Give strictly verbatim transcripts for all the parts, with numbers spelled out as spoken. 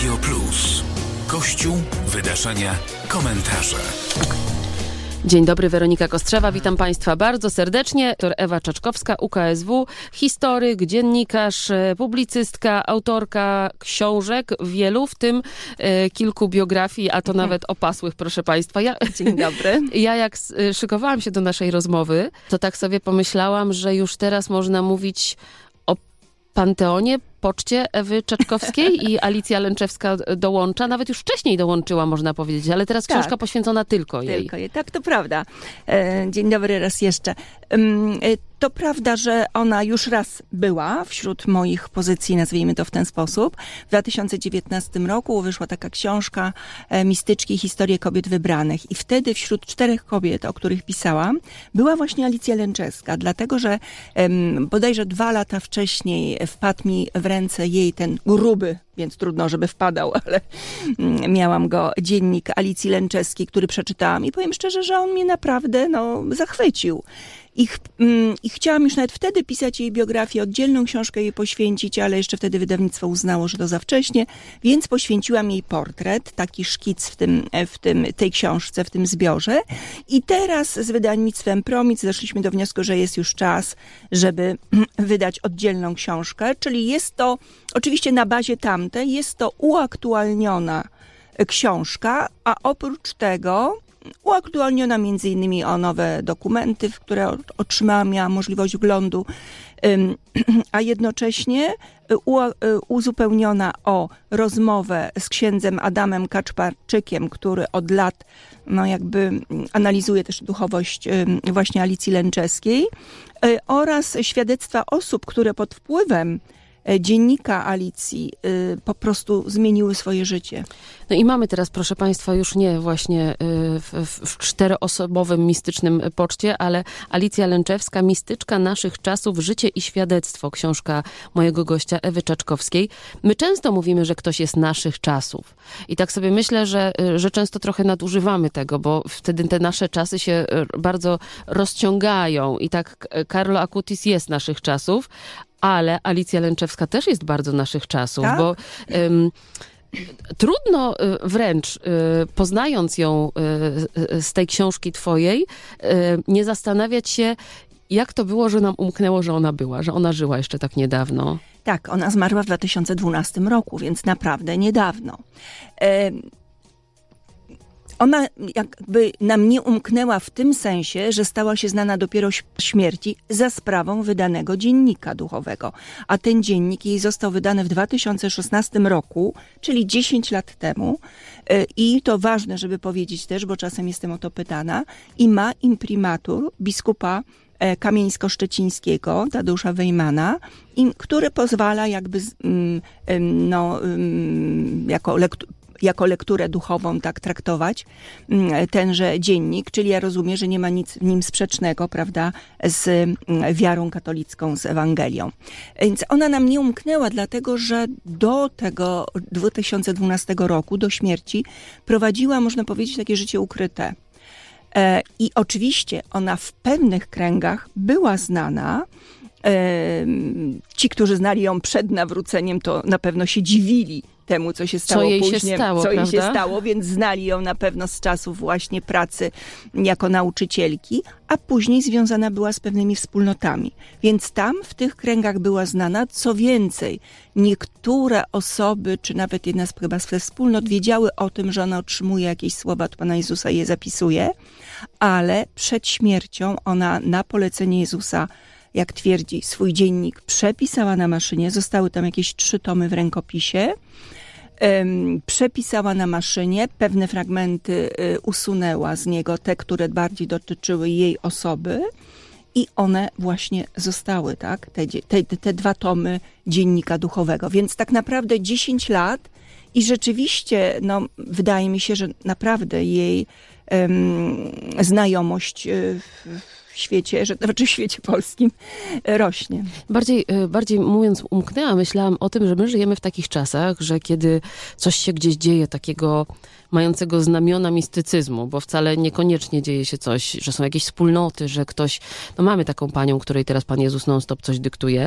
Radio Plus. Kościół, wydarzenia, komentarze. Dzień dobry, Weronika Kostrzewa, witam Państwa bardzo serdecznie. Doktor Ewa Czaczkowska, U K S W, historyk, dziennikarz, publicystka, autorka książek wielu, w tym e, kilku biografii, a to nawet opasłych, proszę Państwa. Ja, Dzień dobry. Ja jak szykowałam się do naszej rozmowy, to tak sobie pomyślałam, że już teraz można mówić o panteonie, poczcie Ewy Czaczkowskiej i Alicja Lęczewska dołącza. Nawet już wcześniej dołączyła, można powiedzieć, ale teraz książka tak, poświęcona tylko jej. Tylko jej. Tak, to prawda. Dzień dobry raz jeszcze. To prawda, że ona już raz była wśród moich pozycji, nazwijmy to w ten sposób. W dwa tysiące dziewiętnastym roku wyszła taka książka Mistyczki, historie kobiet wybranych. I wtedy wśród czterech kobiet, o których pisałam, była właśnie Alicja Lęczewska. Dlatego, że bodajże dwa lata wcześniej wpadł mi w ręce jej ten gruby, więc trudno, żeby wpadał, ale miałam go, dziennik Alicji Lęczewskiej, który przeczytałam i powiem szczerze, że on mnie naprawdę no, zachwycił. I, I chciałam już nawet wtedy pisać jej biografię, oddzielną książkę jej poświęcić, ale jeszcze wtedy wydawnictwo uznało, że to za wcześnie, więc poświęciłam jej portret, taki szkic w tym, w tym, tej książce, w tym zbiorze. I teraz z wydawnictwem Promic doszliśmy do wniosku, że jest już czas, żeby wydać oddzielną książkę, czyli jest to, oczywiście na bazie tamtej, jest to uaktualniona książka, a oprócz tego uaktualniona między innymi o nowe dokumenty, w które otrzymałam, miałam możliwość wglądu, a jednocześnie uzupełniona o rozmowę z księdzem Adamem Kaczmarczykiem, który od lat no jakby analizuje też duchowość właśnie Alicji Lęczewskiej, oraz świadectwa osób, które pod wpływem dziennika Alicji y, po prostu zmieniły swoje życie. No i mamy teraz, proszę Państwa, już nie właśnie y, w, w czteroosobowym mistycznym poczcie, ale Alicja Lęczewska, mistyczka naszych czasów, życie i świadectwo, książka mojego gościa Ewy Czaczkowskiej. My często mówimy, że ktoś jest naszych czasów. I tak sobie myślę, że, że często trochę nadużywamy tego, bo wtedy te nasze czasy się bardzo rozciągają. I tak Carlo Acutis jest naszych czasów, ale Alicja Lęczewska też jest bardzo naszych czasów, tak? bo um, trudno wręcz, poznając ją z tej książki twojej, nie zastanawiać się, jak to było, że nam umknęło, że ona była, że ona żyła jeszcze tak niedawno. Tak, ona zmarła w dwa tysiące dwunastym roku, więc naprawdę niedawno. E- Ona jakby nam nie umknęła w tym sensie, że stała się znana dopiero śmierci za sprawą wydanego dziennika duchowego. A ten dziennik jej został wydany w dwa tysiące szesnastym roku, czyli dziesięć lat temu. I to ważne, żeby powiedzieć też, bo czasem jestem o to pytana, i ma imprimatur biskupa kamieńsko-szczecińskiego, Tadeusza Wejmana, który pozwala jakby no, jako lekturę, jako lekturę duchową tak traktować tenże dziennik, czyli ja rozumiem, że nie ma nic w nim sprzecznego, prawda, z wiarą katolicką, z Ewangelią. Więc ona nam nie umknęła, dlatego że do tego dwa tysiące dwunastego roku, do śmierci, prowadziła, można powiedzieć, takie życie ukryte. I oczywiście ona w pewnych kręgach była znana. Ci, którzy znali ją przed nawróceniem, to na pewno się dziwili temu, co się stało co jej później, się stało, co prawda? jej się stało, więc znali ją na pewno z czasów właśnie pracy jako nauczycielki, a później związana była z pewnymi wspólnotami. Więc tam w tych kręgach była znana. Co więcej, niektóre osoby, czy nawet jedna z chyba ze wspólnot wiedziały o tym, że ona otrzymuje jakieś słowa od Pana Jezusa i je zapisuje, ale przed śmiercią ona na polecenie Jezusa, jak twierdzi, swój dziennik przepisała na maszynie. Zostały tam jakieś trzy tomy w rękopisie. Um, przepisała na maszynie, pewne fragmenty y, usunęła z niego, te, które bardziej dotyczyły jej osoby, i one właśnie zostały, tak? Te, te, te dwa tomy dziennika duchowego. Więc tak naprawdę dziesięć lat i rzeczywiście, no, wydaje mi się, że naprawdę jej um, znajomość y, w świecie, że znaczy w świecie polskim rośnie. Bardziej, bardziej mówiąc umknęła, myślałam o tym, że my żyjemy w takich czasach, że kiedy coś się gdzieś dzieje takiego mającego znamiona mistycyzmu, bo wcale niekoniecznie dzieje się coś, że są jakieś wspólnoty, że ktoś, no mamy taką panią, której teraz Pan Jezus non-stop coś dyktuje.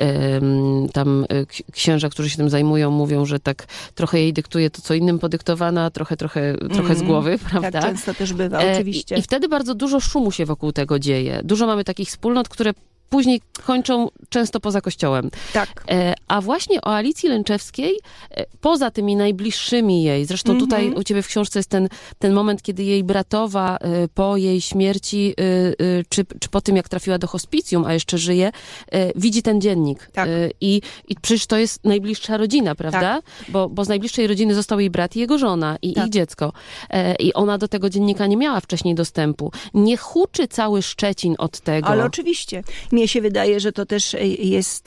Tam księża, którzy się tym zajmują, mówią, że tak trochę jej dyktuje to, co innym podyktowana, a trochę, trochę, trochę z głowy, prawda? Tak często też bywa, oczywiście. I, I wtedy bardzo dużo szumu się wokół tego dzieje. Dużo mamy takich wspólnot, które później kończą często poza kościołem. Tak. E, a właśnie o Alicji Lęczewskiej, e, poza tymi najbliższymi jej, zresztą mm-hmm. tutaj u ciebie w książce jest ten, ten moment, kiedy jej bratowa e, po jej śmierci, e, e, czy, czy po tym, jak trafiła do hospicjum, a jeszcze żyje, e, widzi ten dziennik. Tak. E, i, I przecież to jest najbliższa rodzina, prawda? Tak. Bo, bo z najbliższej rodziny został jej brat i jego żona i tak. ich dziecko. E, I ona do tego dziennika nie miała wcześniej dostępu. Nie huczy cały Szczecin od tego. Ale oczywiście. Mnie się wydaje, że to też jest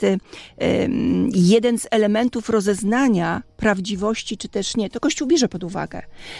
um, jeden z elementów rozeznania prawdziwości, czy też nie. To Kościół bierze pod uwagę.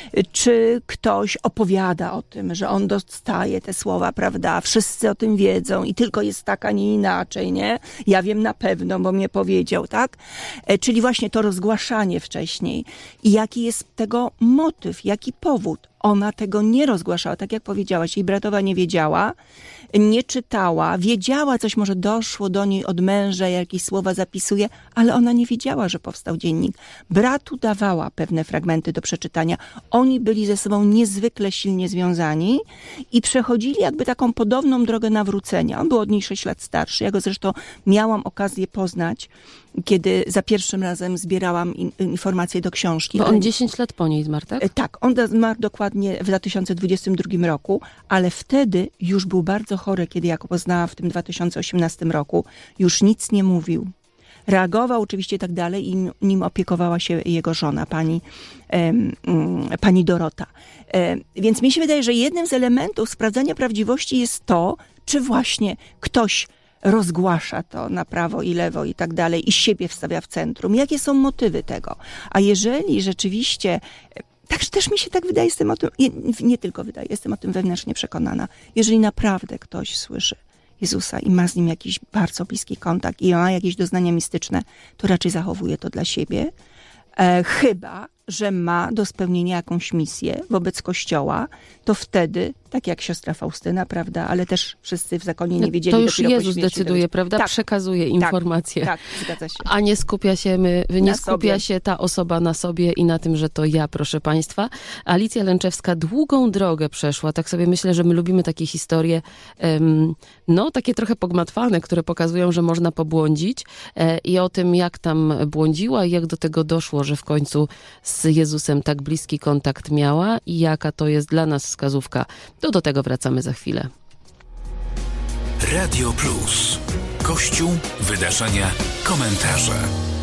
Czy ktoś opowiada o tym, że on dostaje te słowa, prawda? Wszyscy o tym wiedzą i tylko jest tak, a nie inaczej, nie? Ja wiem na pewno, bo mnie powiedział, tak? Czyli właśnie to rozgłaszanie wcześniej. I jaki jest tego motyw, jaki powód? Ona tego nie rozgłaszała, tak jak powiedziałaś, jej bratowa nie wiedziała, nie czytała, wiedziała, coś może doszło do niej od męża, jakieś słowa zapisuje, ale ona nie wiedziała, że powstał dziennik. Bratu dawała pewne fragmenty do przeczytania. Oni byli ze sobą niezwykle silnie związani i przechodzili jakby taką podobną drogę nawrócenia. On był od niej sześć lat starszy. Ja go zresztą miałam okazję poznać, kiedy za pierwszym razem zbierałam in, informacje do książki. Bo on dziesięć lat po niej zmarł, tak? Tak, on zmarł dokładnie w dwa tysiące dwudziestym drugim roku, ale wtedy już był bardzo chory, kiedy ja go poznałam w tym dwa tysiące osiemnastym roku. Już nic nie mówił. Reagował oczywiście i tak dalej i nim opiekowała się jego żona, pani, em, pani Dorota. E, więc mi się wydaje, że jednym z elementów sprawdzania prawdziwości jest to, czy właśnie ktoś rozgłasza to na prawo i lewo i tak dalej i siebie wstawia w centrum. Jakie są motywy tego? A jeżeli rzeczywiście, tak też mi się tak wydaje, jestem o tym, nie tylko wydaje, jestem o tym wewnętrznie przekonana, jeżeli naprawdę ktoś słyszy Jezusa i ma z nim jakiś bardzo bliski kontakt i ma jakieś doznania mistyczne, to raczej zachowuje to dla siebie. E, chyba, że ma do spełnienia jakąś misję wobec Kościoła, to wtedy, tak jak siostra Faustyna, prawda, ale też wszyscy w zakonie nie wiedzieli. To już Jezus decyduje, prawda? Tak, przekazuje informacje. Tak, tak, zgadza się. A nie skupia się, my, nie na skupia sobie. się ta osoba na sobie i na tym, że to ja, proszę państwa. Alicja Lęczewska długą drogę przeszła. Tak sobie myślę, że my lubimy takie historie, um, no takie trochę pogmatwane, które pokazują, że można pobłądzić e, i o tym, jak tam błądziła i jak do tego doszło, że w końcu z Jezusem tak bliski kontakt miała i jaka to jest dla nas wskazówka. To do tego wracamy za chwilę. Radio Plus. Kościół, wydarzenia, komentarze.